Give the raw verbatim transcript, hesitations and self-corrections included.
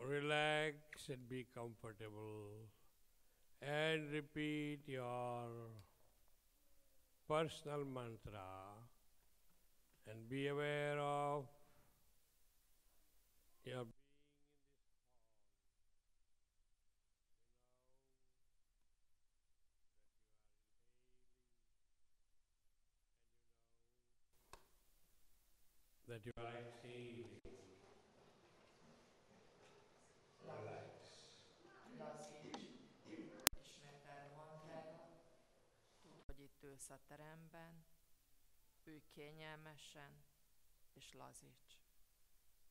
relax and be comfortable and repeat your personal mantra and be aware of your being in this hall. You know that you are inhaling and you know that you are exhaling. Relax. Lazíts, ismételd mantrádat. Tudd, hogy itt ülsz a teremben, ülj kényelmesen, és lazíts.